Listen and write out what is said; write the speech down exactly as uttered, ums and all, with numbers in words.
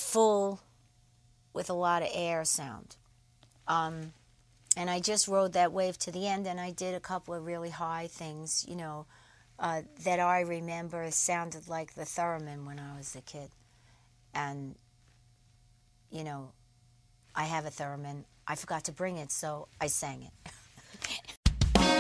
full with a lot of air sound. Um, and I just rode that wave to the end, and I did a couple of really high things, you know, uh, that I remember sounded like the theremin when I was a kid. And, you know, I have a theremin. I forgot to bring it, so I sang it.